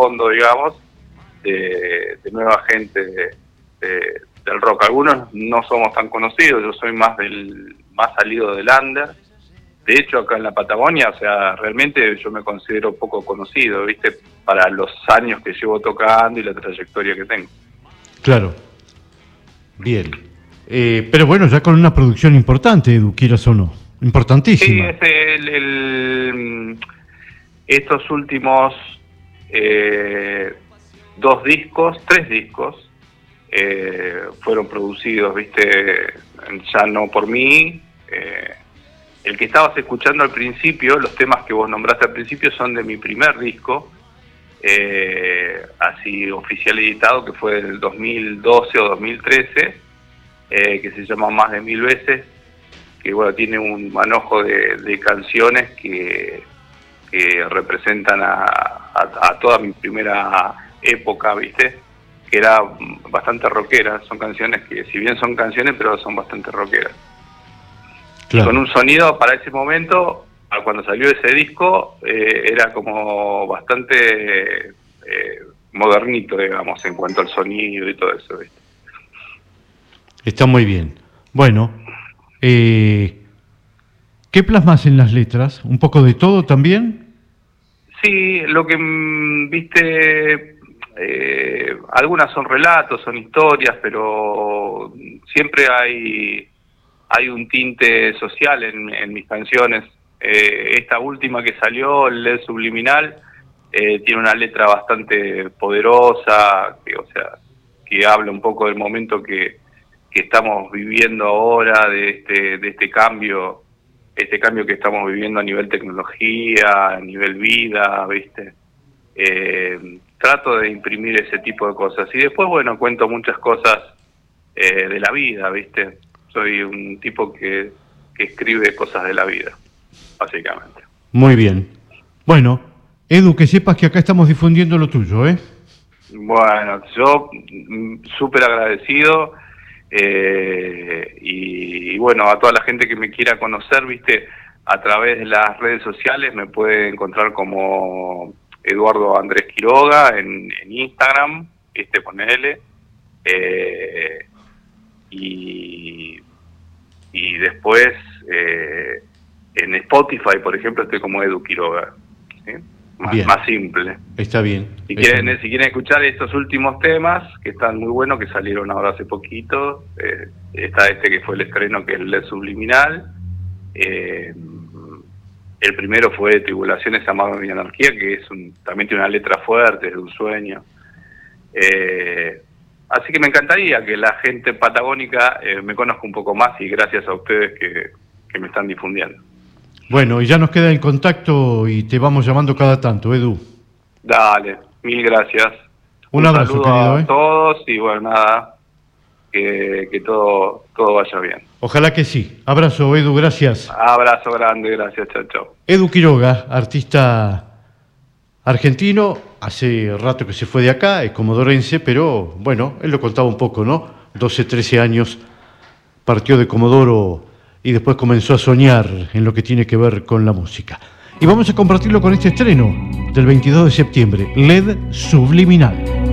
fondo, digamos, de nueva gente del rock. Algunos no somos tan conocidos, yo soy más salido del under. De hecho, acá en la Patagonia, o sea, realmente yo me considero poco conocido, ¿viste? Para los años que llevo tocando y la trayectoria que tengo. Claro. Bien. Pero bueno, ya con una producción importante, Edu, quieras o no. Importantísima. Sí, estos últimos 3 discos, fueron producidos, ¿viste? Ya no por mí. El que estabas escuchando al principio, los temas que vos nombraste al principio son de mi primer disco, así oficial editado, que fue del 2012 o 2013, que se llama Más de 1000 veces, que bueno, tiene un manojo de canciones que representan a toda mi primera época, ¿viste? Que era bastante rockera. Son canciones que, si bien son canciones, pero son bastante rockeras. Claro. Con un sonido para ese momento, cuando salió ese disco, era como bastante modernito, digamos, en cuanto al sonido y todo eso, ¿viste? Está muy bien. Bueno, ¿qué plasmas en las letras? ¿Un poco de todo también? Sí, lo que, viste, algunas son relatos, son historias, pero siempre hay un tinte social en mis canciones. Esta última que salió, el LED Subliminal, tiene una letra bastante poderosa, que habla un poco del momento que estamos viviendo ahora, de este cambio que estamos viviendo a nivel tecnología, a nivel vida, ¿viste? Trato de imprimir ese tipo de cosas. Y después, bueno, cuento muchas cosas de la vida, ¿viste? Soy un tipo que escribe cosas de la vida, básicamente. Muy bien. Bueno, Edu, que sepas que acá estamos difundiendo lo tuyo, ¿eh? Bueno, yo súper agradecido, y bueno, a toda la gente que me quiera conocer, ¿viste? A través de las redes sociales me puede encontrar como Eduardo Andrés Quiroga en Instagram, ¿viste? Ponele. Y después en Spotify, por ejemplo, estoy como Edu Quiroga, ¿sí? Más simple. Está bien. Si quieren escuchar estos últimos temas, que están muy buenos, que salieron ahora hace poquito, está que fue el estreno, que es el LED Subliminal. El primero fue Tribulaciones, Amado y Anarquía, que también tiene una letra fuerte, es de un sueño. Así que me encantaría que la gente patagónica me conozca un poco más, y gracias a ustedes que me están difundiendo. Bueno, y ya nos queda el contacto y te vamos llamando cada tanto, Edu. Dale, mil gracias. Un abrazo, querido, a todos, y bueno, nada, que todo vaya bien. Ojalá que sí. Abrazo, Edu, gracias. Abrazo grande, gracias, chao, chao. Edu Quiroga, artista argentino, hace rato que se fue de acá, es comodorense, pero bueno, él lo contaba un poco, ¿no? 12, 13 años, partió de Comodoro y después comenzó a soñar en lo que tiene que ver con la música. Y vamos a compartirlo con este estreno del 22 de septiembre, LED Subliminal.